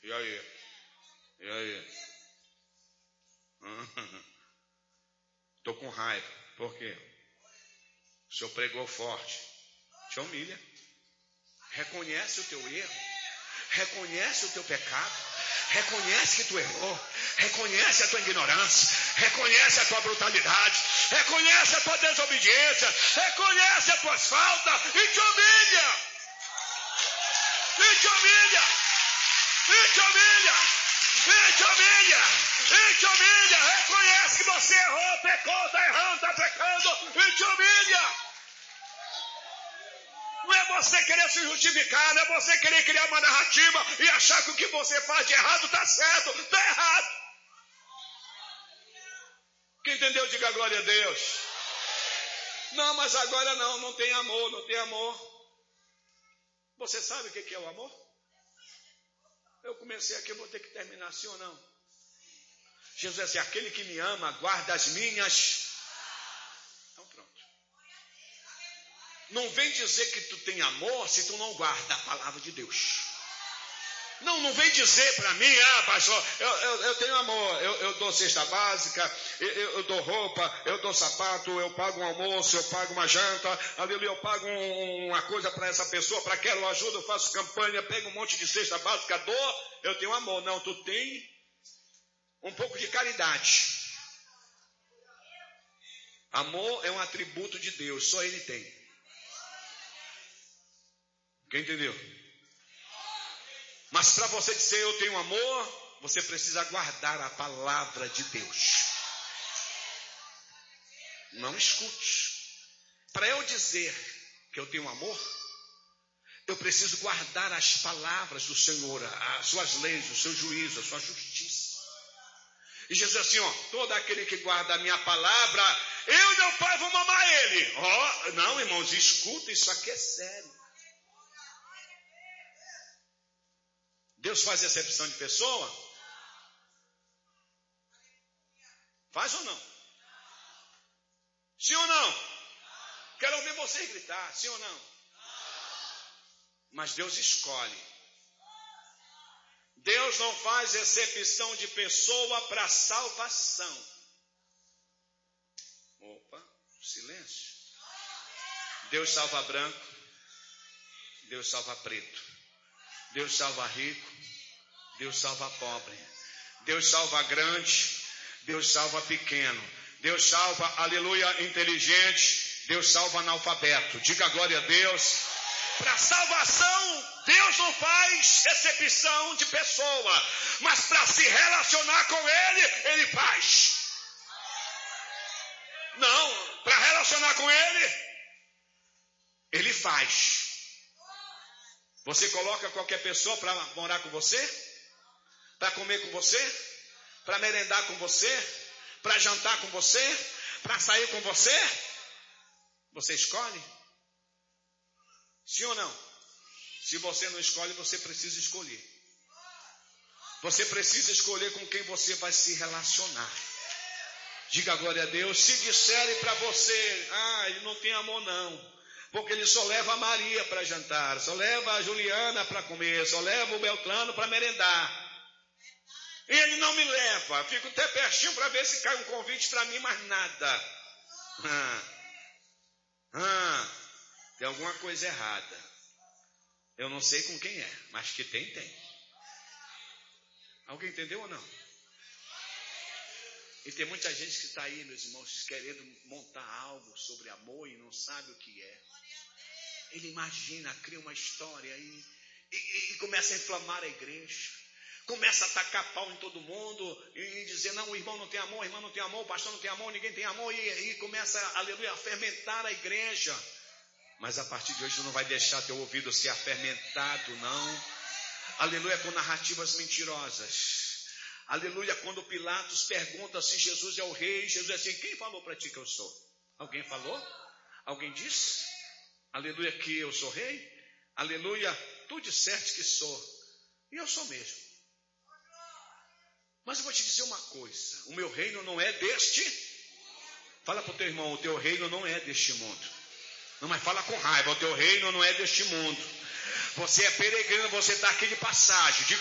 E aí? E aí? Estou com raiva. Por quê? O senhor pregou forte. Te humilha. Reconhece o teu erro. Reconhece o teu pecado. Reconhece que tu errou. Reconhece a tua ignorância. Reconhece a tua brutalidade. Reconhece a tua desobediência. Reconhece as tuas faltas. E te humilha. E te humilha. E te humilha. E te humilha. E te humilha. Reconhece que você errou, pecou, está errando, está pecando. E te humilha. Não é você querer se justificar, não é você querer criar uma narrativa e achar que o que você faz de errado está certo, está errado. Quem entendeu, diga glória a Deus. Não, mas agora não tem amor, não tem amor. Você sabe o que é o amor? Eu comecei aqui, eu vou ter que terminar assim ou não? Jesus é assim, aquele que me ama, guarda as minhas. Então pronto. Não vem dizer que tu tem amor se tu não guarda a palavra de Deus. Não vem dizer para mim, pastor, eu tenho amor, eu dou cesta básica, eu dou roupa, eu dou sapato, eu pago um almoço, eu pago uma janta, aleluia, eu pago uma coisa para essa pessoa, para aquela eu ajudo, eu faço campanha, pego um monte de cesta básica, dou, eu tenho amor. Não, tu tem um pouco de caridade. Amor é um atributo de Deus, só Ele tem. Quem entendeu? Mas para você dizer eu tenho amor, você precisa guardar a palavra de Deus. Não escute. Para eu dizer que eu tenho amor, eu preciso guardar as palavras do Senhor, as suas leis, o seu juízo, a sua justiça. E Jesus assim, todo aquele que guarda a minha palavra, eu e meu Pai vamos amar ele. Não, irmãos, escuta, isso aqui é sério. Deus faz exceção de pessoa? Faz ou não? Sim ou não? Quero ouvir vocês gritar, sim ou não? Mas Deus escolhe. Deus não faz exceção de pessoa para salvação. Opa, silêncio. Deus salva branco, Deus salva preto. Deus salva rico, Deus salva pobre. Deus salva grande, Deus salva pequeno. Deus salva, aleluia, inteligente. Deus salva analfabeto. Diga glória a Deus. Para salvação, Deus não faz exceção de pessoa. Mas para se relacionar com Ele, Ele faz. Não, para relacionar com Ele, Ele faz. Você coloca qualquer pessoa para morar com você? Para comer com você? Para merendar com você? Para jantar com você? Para sair com você? Você escolhe? Sim ou não? Se você não escolhe, você precisa escolher. Você precisa escolher com quem você vai se relacionar. Diga glória a Deus. Se disserem para você, ele não tem amor não. Porque ele só leva a Maria para jantar, só leva a Juliana para comer, só leva o Beltrano para merendar. E ele não me leva. Fico até pertinho para ver se cai um convite para mim, mas nada. Tem alguma coisa errada. Eu não sei com quem é, mas que tem. Alguém entendeu ou não? E tem muita gente que está aí, meus irmãos, querendo montar algo sobre amor e não sabe o que é. Ele imagina, cria uma história e começa a inflamar a igreja. Começa a tacar pau em todo mundo e dizer, não, o irmão não tem amor, a irmã não tem amor, o pastor não tem amor, ninguém tem amor. E começa, aleluia, a fermentar a igreja. Mas a partir de hoje tu não vai deixar teu ouvido ser fermentado, não. Aleluia, com narrativas mentirosas. Aleluia, quando Pilatos pergunta se Jesus é o rei, Jesus é assim, quem falou para ti que eu sou? Alguém falou? Alguém disse? Aleluia, que eu sou rei? Aleluia, tu disseste que sou. E eu sou mesmo. Mas eu vou te dizer uma coisa, o meu reino não é deste. Fala para o teu irmão, o teu reino não é deste mundo. Não, mas fala com raiva, o teu reino não é deste mundo. Você é peregrino, você está aqui de passagem.